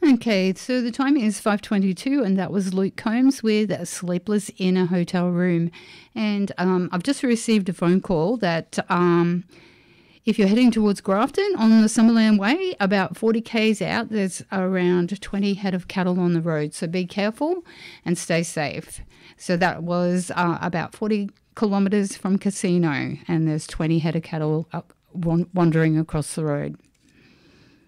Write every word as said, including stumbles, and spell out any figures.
Okay, so the time is five twenty-two, and that was Luke Combs with Sleepless in a Hotel Room. And um, I've just received a phone call that um, if you're heading towards Grafton on the Summerland Way, about forty kays out, there's around twenty head of cattle on the road. So be careful and stay safe. So that was uh, about forty kilometres from Casino, and there's twenty head of cattle up, wandering across the road.